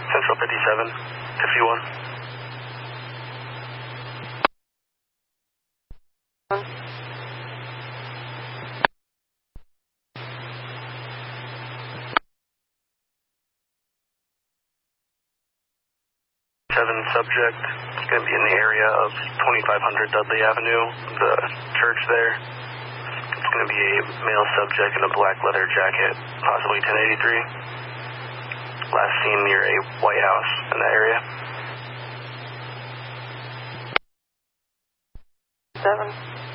Central 57, 51. Seven subject is going to be in the area of 2500 Dudley Avenue, the church there. It's going to be a male subject in a black leather jacket, possibly 1083. Last seen near a White House in that area. 7.